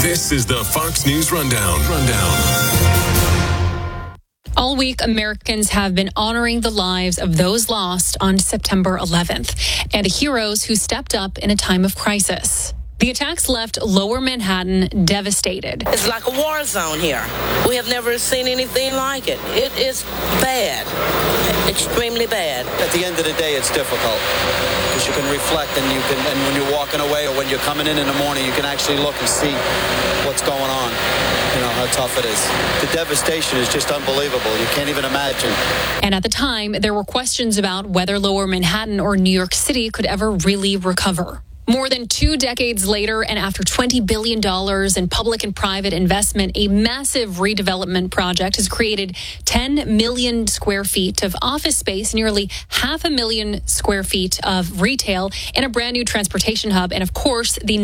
This is the Fox News Rundown. All week, Americans have been honoring the lives of those lost on September 11th and heroes who stepped up in a time of crisis. The attacks left Lower Manhattan devastated. It's like a war zone here. We have never seen anything like it. It is bad, extremely bad. At the end of the day, it's difficult because you can reflect and when you're walking away or when you're coming in the morning, you can actually look and see what's going on. You know, how tough it is. The devastation is just unbelievable. You can't even imagine. And at the time, there were questions about whether Lower Manhattan or New York City could ever really recover. More than 2 decades later, and after $20 billion in public and private investment, a massive redevelopment project has created 10 million square feet of office space, nearly 500,000 square feet of retail, and a brand new transportation hub, and of course, the